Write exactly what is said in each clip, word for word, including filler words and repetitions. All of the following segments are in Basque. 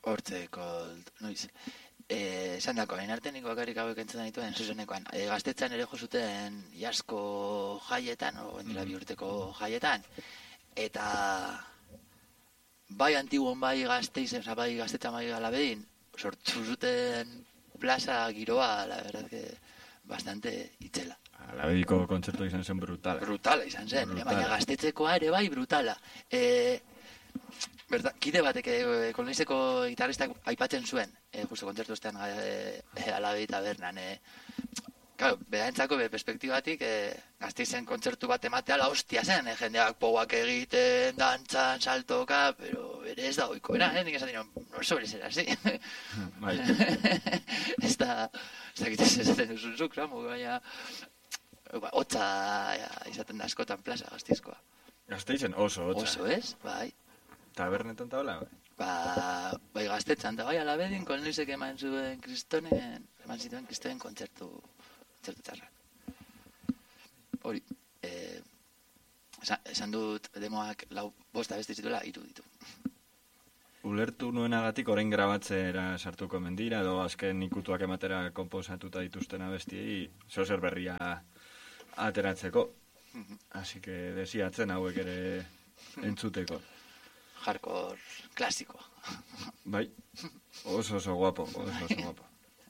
Hortzeko, noiz. Eh, esan dako, hain arte nik bakarrik hauek entzuten dituen zuzenekoan. E, gaztetzan ere jo zuten jasko jaietan, o endela bi urteko jaietan. Eta bai antiguan bai gazteiz, oza, bai gaztetzan bai galabedin, sortu zuten plaza giroa, la verdad que bastante itzela. Alabediko kontzertu izan zen brutala. Brutala izan zen, brutala. Eh, baina gaztetzekoa ere bai brutala. Eh, Berta, kide batek e, kolonizeko gitarristak aipatzen zuen, e, justo kontzertu ostean e, e, Alabedi tabernan. E, claro, behaentzako be, perspektibatik e, Gasteizen kontzertu bat ematea la hostia zen, e, jendeak poguak egiten, dantzan, saltoka, pero bere ez da oikoena, eh? Nik esan dino, no sobre ser así. Bai. Ez da, ez da kitez esaten duzun zuk, ramo, baina hotza ja, izaten da askotan plaza Gasteizkoa. Gasteizen oso hotza. Oso ez, bai. Tabernetan taula, bai? Ba, bai gaztetzan, eta bai alabedin, kolonizek eman zuen kristonen, eman zituen kristonen kontzertu, kontzertu txarrak. Hori, eh, esan, esan dut demoak lau bosta beste zituela, hiru ditu. Ulertu nuenagatik orain grabatzera sartuko mendira, edo azken ikutuak ematera konposatuta dituzten abestiei, zeo zer berria ateratzeko. Así que desiatzen hauek ere entzuteko. Hardcore klasikoa. Bai, oso oso guapo, oso oso guapo.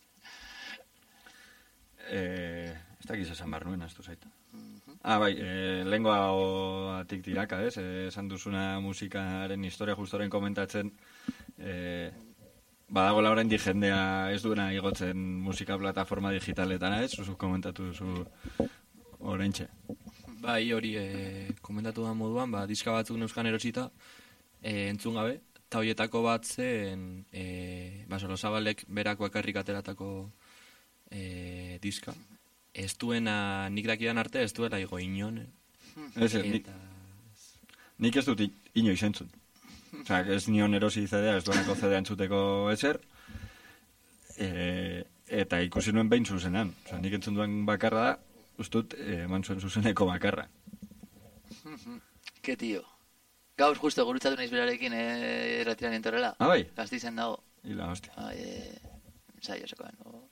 Eh, ez dakiz esan bar nuen, astu zaitu. Ah, bai, eh, lengoa atik tiraka, ez? Eh, esan duzuna musikaren historia justoren komentatzen, eh, badagoela orain di jendea ez duena igotzen musika plataforma digitaletara, ez? Zuzuk komentatu duzu oraintxe. Bai, hori eh, komentatu da moduan, ba, diska batzuk neuzkan erosita, E, entzun gabe, eta horietako bat zen e, ba, Solozabalek berako ekarrik ateratako e, diska. Ez duena, nik dakidan arte, ez duela igo inon. Ez, ez, nik, nik ez dut inoiz entzun. Osa, ez nion erosi zedea, ez duenako zedea entzuteko ezer, e, eta ikusi nuen behin zuzenan. Osa, nik entzun duen bakarra da, ustut, eman zuen zuzeneko bakarra. Ke tio. Gaur justo gurutzatu naiz berarekin eh, erratiran entorela. Ah, bai? Gasteizen dago. Ila, hostia. Ah, eh, ensaio esakoan. No?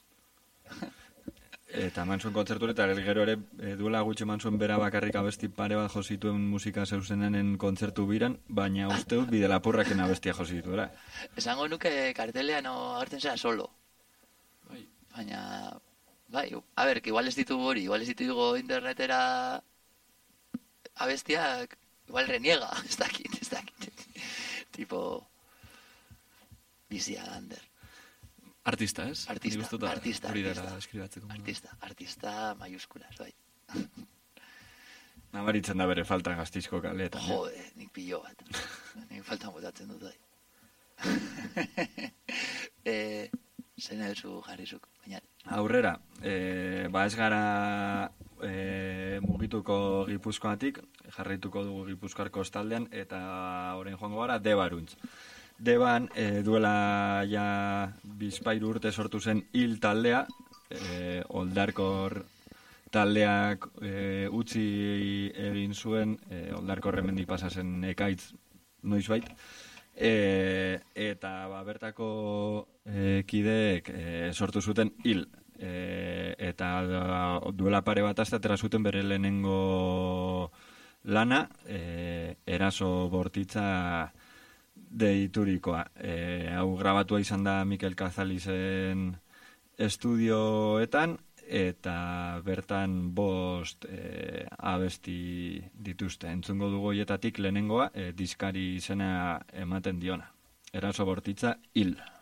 Eta eman zuen kontzertu eta gero ere e, duela gutxi eman zuen bera bakarrik abesti pare bat josituen musika zeuzenen kontzertu biran, baina uste dut bide lapurraken abestia josituera. Esango nuke kartelean no, agertzen zera solo. Bai. Baina, bai, a ber, que igual ez ditugu hori, igual ez ditugu internetera abestiak, igual reniega, ez dakit, ez dakit. Tipo, bizia Ander. Artista, ez? Artista, Gustuta, artista, hori dara artista. eskribatzeko. Artista, artista mayúsculas, bai. Nabaritzen da bere falta Gasteizko kaleetan. Eh? Jode, nik pillo bat. Nik faltan botatzen dut, bai. eh, Zena duzu jarrizuk, baina. Aurrera, e, ba ez gara e, mugituko Gipuzkoatik, jarraituko dugu Gipuzkoar kostaldean, eta orain joango gara Debaruntz. Deban e, duela ja bizpairu urte sortu zen hil taldea, e, oldarkor taldeak e, utzi egin zuen, e, oldarkor hemendik pasa zen ekaitz noizbait, e, eta ba, bertako e, kideek e, sortu zuten hil, e, eta da, duela pare bat astatera zuten bere lehenengo lana, e, eraso bortitza deiturikoa. E, hau grabatua izan da Mikel Kazalizen estudioetan, eta bertan bost e, abesti dituzte. Entzungo dugu hietatik lehenengoa, e, diskari izena ematen diona. Eraso bortitza hil.